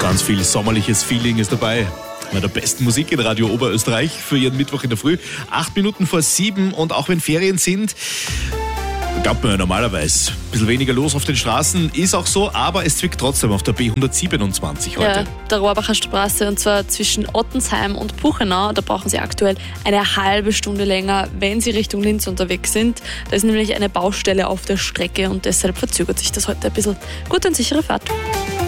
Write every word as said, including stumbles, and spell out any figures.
Ganz viel sommerliches Feeling ist dabei. Bei der besten Musik in Radio Oberösterreich für Ihren Mittwoch in der Früh. Acht Minuten vor sieben und auch wenn Ferien sind, glaubt man ja normalerweise, ein bisschen weniger los auf den Straßen, ist auch so, aber es zwickt trotzdem auf der B hundertsiebenundzwanzig heute. Ja, der Rohrbacher Straße und zwar zwischen Ottensheim und Buchenau. Da brauchen Sie aktuell eine halbe Stunde länger, wenn Sie Richtung Linz unterwegs sind. Da ist nämlich eine Baustelle auf der Strecke und deshalb verzögert sich das heute ein bisschen. Gute und sichere Fahrt.